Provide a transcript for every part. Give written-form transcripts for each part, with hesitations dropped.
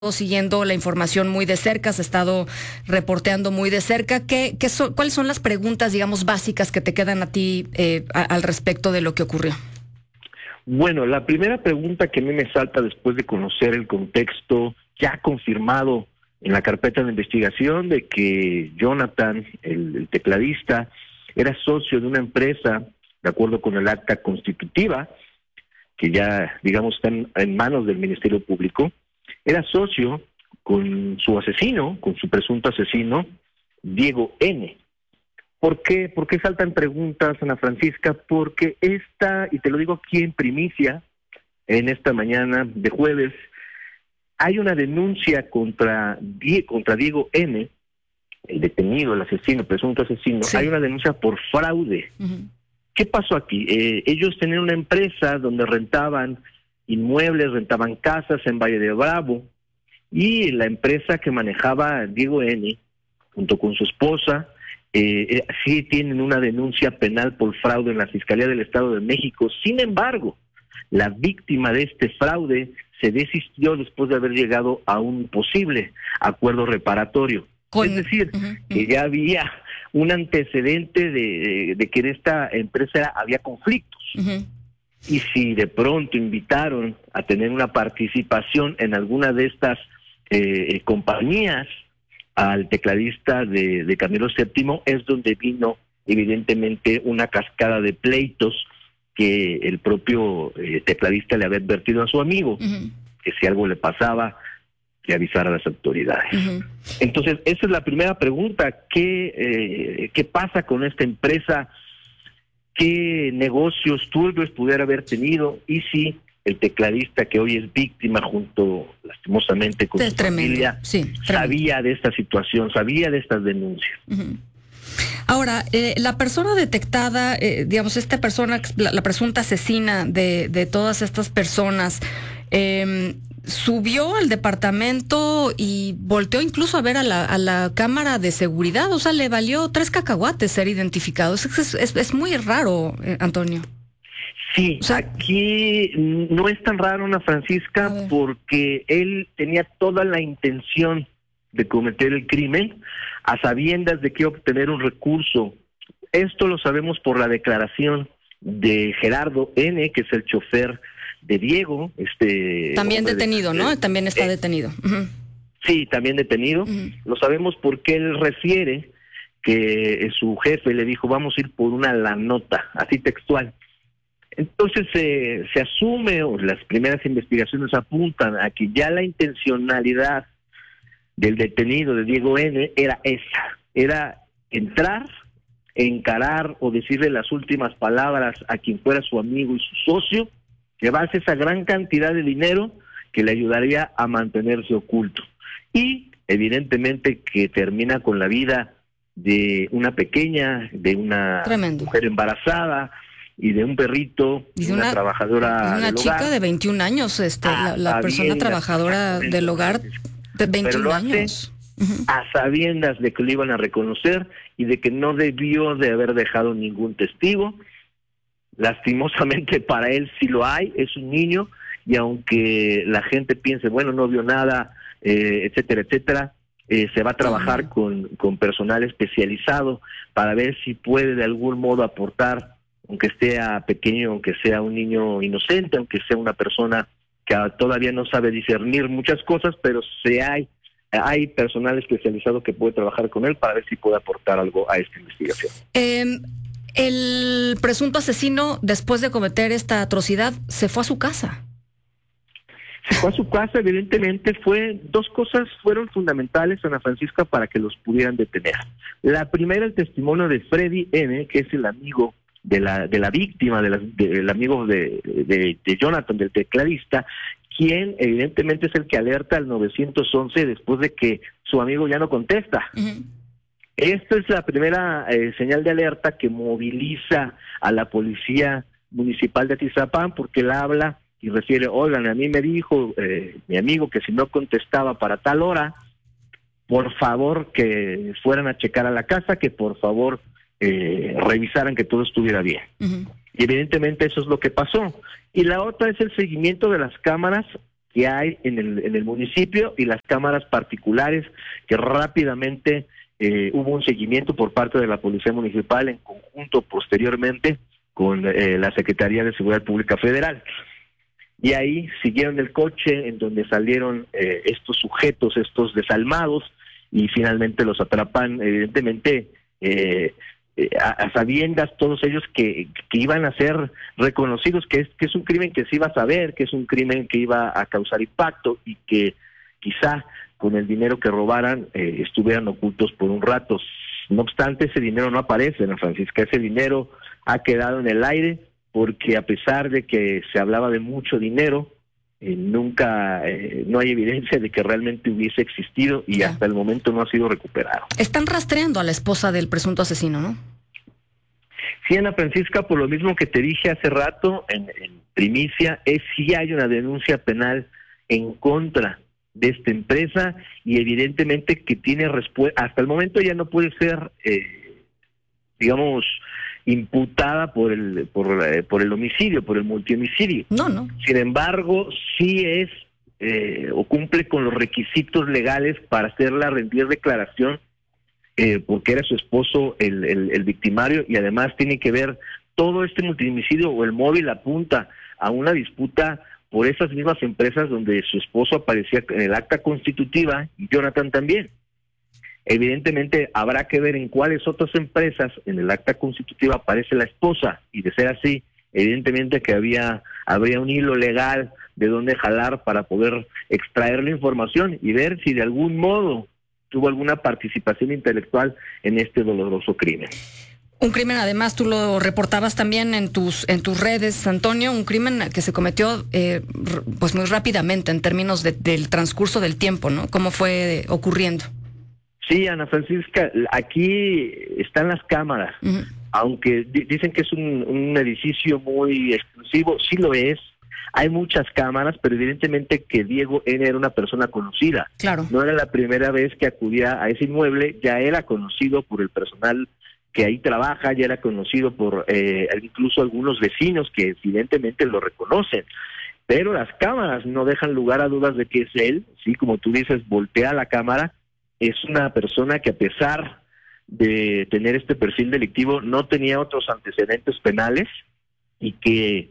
siguiendo la información muy de cerca, has estado reporteando muy de cerca. ¿Cuáles son las preguntas, digamos, básicas que te quedan a ti al respecto de lo que ocurrió? Bueno, la primera pregunta que a mí me salta después de conocer el contexto ya confirmado en la carpeta de investigación de que Jonathan, el tecladista, era socio de una empresa, de acuerdo con el acta constitutiva, que ya, digamos, está en manos del Ministerio Público, era socio con su asesino, con su presunto asesino, Diego N. ¿Por qué? ¿Por qué saltan preguntas, Ana Francisca? Porque y te lo digo aquí en primicia, en esta mañana de jueves, hay una denuncia contra Diego N., el detenido, el asesino, presunto asesino. Sí. Hay una denuncia por fraude. Uh-huh. ¿Qué pasó aquí? Ellos tenían una empresa donde rentaban inmuebles, rentaban casas en Valle de Bravo, y la empresa que manejaba Diego N., junto con su esposa, sí tienen una denuncia penal por fraude en la Fiscalía del Estado de México. Sin embargo, la víctima de este fraude se desistió después de haber llegado a un posible acuerdo reparatorio. Es decir, que ya había un antecedente de que en esta empresa había conflictos. Uh-huh. Y si de pronto invitaron a tener una participación en alguna de estas compañías al tecladista de Camilo VII, es donde vino evidentemente una cascada de pleitos que el propio tecladista le había advertido a su amigo, uh-huh, que si algo le pasaba, que avisara a las autoridades. Uh-huh. Entonces, esa es la primera pregunta. ¿Qué pasa con esta empresa? ¿Qué negocios turbios pudiera haber tenido? Y si el tecladista, que hoy es víctima junto, lastimosamente, con su familia, sabía de esta situación, sabía de estas denuncias. Uh-huh. Ahora, la persona detectada, digamos, esta persona, la presunta asesina de todas estas personas, subió al departamento y volteó incluso a ver a la cámara de seguridad. O sea, le valió 3 cacahuates ser identificado. Es muy raro, Antonio. Sí, o sea, aquí no es tan raro, Ana Francisca, porque él tenía toda la intención de cometer el crimen a sabiendas de que iba a obtener un recurso. Esto lo sabemos por la declaración de Gerardo N., que es el chofer de Diego. También detenido, ¿no? También está detenido. Uh-huh. Sí, también detenido. Uh-huh. Lo sabemos porque él refiere que su jefe le dijo, vamos a ir por una lanota, así textual. Entonces se asume, o las primeras investigaciones apuntan a que ya la intencionalidad del detenido de Diego N. era entrar, encarar o decirle las últimas palabras a quien fuera su amigo y su socio, llevarse esa gran cantidad de dinero que le ayudaría a mantenerse oculto. Y evidentemente que termina con la vida de una pequeña, de una mujer embarazada y de un perrito, y de una trabajadora del chica hogar de 21 años, la persona trabajadora del hogar de 21 años. Uh-huh. A sabiendas de que lo iban a reconocer y de que no debió de haber dejado ningún testigo. Lastimosamente para él sí lo hay, es un niño, y aunque la gente piense, bueno, no vio nada, etcétera, etcétera, se va a trabajar con personal especializado para ver si puede de algún modo aportar, aunque sea pequeño, aunque sea un niño inocente, aunque sea una persona que todavía no sabe discernir muchas cosas, pero hay personal especializado que puede trabajar con él para ver si puede aportar algo a esta investigación. El presunto asesino, después de cometer esta atrocidad, se fue a su casa. Se fue a su casa, evidentemente. Dos cosas fueron fundamentales, Ana Francisca, para que los pudieran detener. La primera, el testimonio de Freddy N., que es el amigo de la víctima, del amigo de Jonathan, del tecladista, quien evidentemente es el que alerta al 911 después de que su amigo ya no contesta. Uh-huh. Esta es la primera señal de alerta que moviliza a la policía municipal de Atizapán, porque él habla y refiere, oigan, a mí me dijo mi amigo que si no contestaba para tal hora, por favor que fueran a checar a la casa, que por favor revisaran que todo estuviera bien. Uh-huh. Y evidentemente eso es lo que pasó. Y la otra es el seguimiento de las cámaras que hay en el municipio y las cámaras particulares que rápidamente hubo un seguimiento por parte de la Policía Municipal en conjunto posteriormente con la Secretaría de Seguridad Pública Federal. Y ahí siguieron el coche en donde salieron estos sujetos, estos desalmados, y finalmente los atrapan, evidentemente, a sabiendas todos ellos que iban a ser reconocidos, que es un crimen que se iba a saber, que es un crimen que iba a causar impacto y que quizá con el dinero que robaran estuvieran ocultos por un rato. No obstante, ese dinero no aparece, Ana Francisca, ese dinero ha quedado en el aire porque a pesar de que se hablaba de mucho dinero, nunca, no hay evidencia de que realmente hubiese existido y hasta el momento no ha sido recuperado. Están rastreando a la esposa del presunto asesino, ¿no? Sí, Ana Francisca, por lo mismo que te dije hace rato en primicia, sí hay una denuncia penal en contra de esta empresa y evidentemente que tiene respuesta. Hasta el momento ya no puede ser, digamos, imputada por el homicidio, por el multihomicidio. No. Sin embargo, sí es o cumple con los requisitos legales para hacerla rendir declaración, porque era su esposo el victimario, y además tiene que ver todo este multihomicidio o el móvil apunta a una disputa por esas mismas empresas donde su esposo aparecía en el acta constitutiva y Jonathan también. Evidentemente habrá que ver en cuáles otras empresas en el acta constitutiva aparece la esposa, y de ser así, evidentemente que habría un hilo legal de dónde jalar para poder extraer la información y ver si de algún modo tuvo alguna participación intelectual en este doloroso crimen. Un crimen, además, tú lo reportabas también en tus redes, Antonio, un crimen que se cometió pues muy rápidamente en términos del transcurso del tiempo, ¿no? ¿Cómo fue ocurriendo? Sí, Ana Francisca, aquí están las cámaras, aunque dicen que es un edificio muy exclusivo, sí lo es, hay muchas cámaras, pero evidentemente que Diego N. era una persona conocida. Claro. No era la primera vez que acudía a ese inmueble, ya era conocido por el personal que ahí trabaja, ya era conocido por incluso algunos vecinos que evidentemente lo reconocen. Pero las cámaras no dejan lugar a dudas de que es él, sí, como tú dices, voltea la cámara. Es una persona que a pesar de tener este perfil delictivo no tenía otros antecedentes penales y que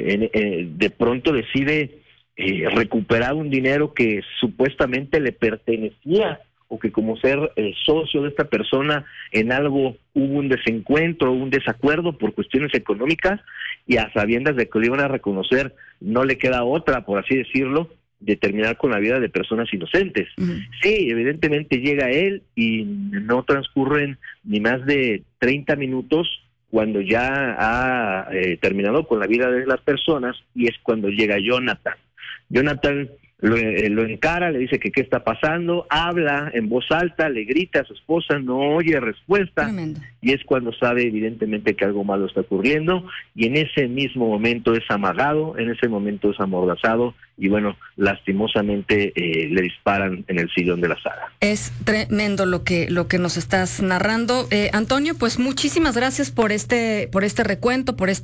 de pronto decide recuperar un dinero que supuestamente le pertenecía, o que como ser socio de esta persona en algo hubo un desencuentro, un desacuerdo por cuestiones económicas, y a sabiendas de que lo iban a reconocer, no le queda otra, por así decirlo, de terminar con la vida de personas inocentes. Sí, evidentemente llega él y no transcurren ni más de 30 minutos cuando ya ha terminado con la vida de las personas, y es cuando llega Jonathan. Jonathan lo encara, le dice que qué está pasando, habla en voz alta, le grita a su esposa, no oye respuesta. Tremendo. Y es cuando sabe evidentemente que algo malo está ocurriendo, y en ese mismo momento es amagado, en ese momento es amordazado, y bueno, lastimosamente le disparan en el sillón de la sala. Es tremendo lo que nos estás narrando. Antonio, pues muchísimas gracias por este recuento, por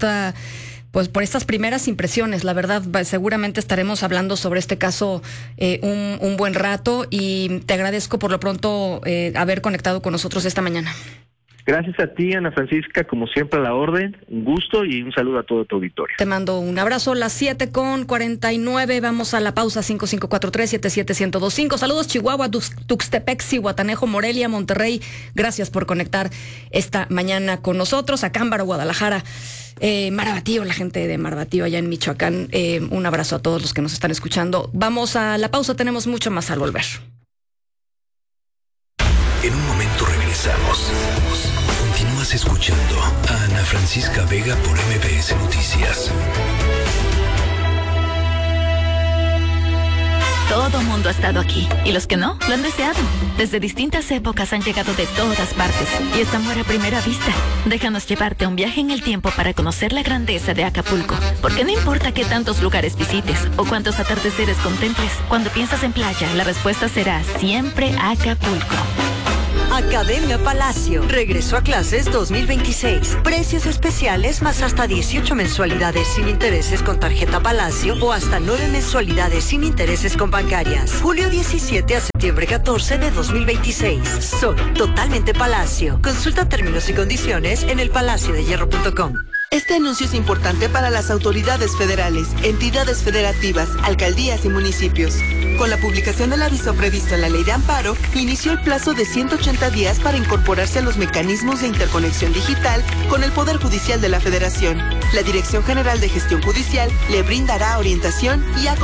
estas primeras impresiones. La verdad, seguramente estaremos hablando sobre este caso un buen rato, y te agradezco por lo pronto haber conectado con nosotros esta mañana. Gracias a ti, Ana Francisca, como siempre a la orden, un gusto y un saludo a todo tu auditorio. Te mando un abrazo. Las 7:49, vamos a la pausa. 5543-77125. Saludos Chihuahua, Tuxtepec, Zihuatanejo, Morelia, Monterrey. Gracias por conectar esta mañana con nosotros. Acámbaro, Guadalajara, Marabatío, la gente de Marabatío allá en Michoacán. Un abrazo a todos los que nos están escuchando. Vamos a la pausa, tenemos mucho más al volver. En un momento regresamos. Continúas escuchando a Ana Francisca Vega por MBS Noticias. Todo mundo ha estado aquí, y los que no, lo han deseado. Desde distintas épocas han llegado de todas partes, y es amor a primera vista. Déjanos llevarte a un viaje en el tiempo para conocer la grandeza de Acapulco. Porque no importa qué tantos lugares visites o cuántos atardeceres contemples, cuando piensas en playa, la respuesta será siempre Acapulco. Academia Palacio. Regreso a clases 2026. Precios especiales más hasta 18 mensualidades sin intereses con tarjeta Palacio o hasta 9 mensualidades sin intereses con bancarias. Julio 17 a septiembre 14 de 2026. Soy totalmente Palacio. Consulta términos y condiciones en elpalaciodehierro.com. Este anuncio es importante para las autoridades federales, entidades federativas, alcaldías y municipios. Con la publicación del aviso previsto en la Ley de Amparo, inició el plazo de 180 días para incorporarse a los mecanismos de interconexión digital con el Poder Judicial de la Federación. La Dirección General de Gestión Judicial le brindará orientación y